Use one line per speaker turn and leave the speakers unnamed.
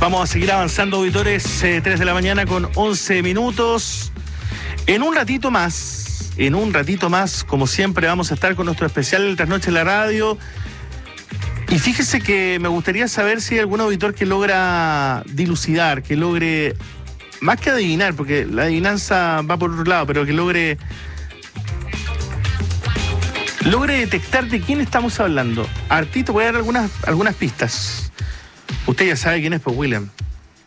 Vamos a seguir avanzando, auditores, 3 de la mañana con 11 minutos. En un ratito más, como siempre, vamos a estar con nuestro especial El Trasnoche en la Radio. Y fíjese que me gustaría saber si hay algún auditor que logra dilucidar, que logre, más que adivinar, porque la adivinanza va por otro lado, pero que logre detectar de quién estamos hablando. Artito, voy a dar algunas pistas. Usted ya sabe quién es, pues, William.